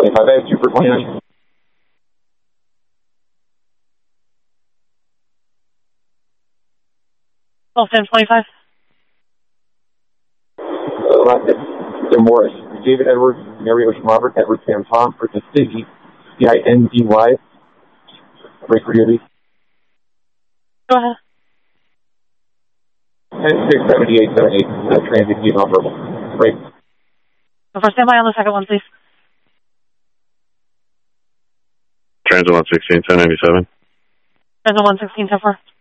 25, I have 2 for 29. Oh, 1025. Mr. Morris, David Edwards, Mary Ocean Robert, Edward Sam Tom, Princess Cindy, CINDY. Break for duty. Go ahead. 10-6-78-78, transit, he's nonverbal. Break. So for standby on the second one, please. Transit 116, 1097. Transit 116, 10-4.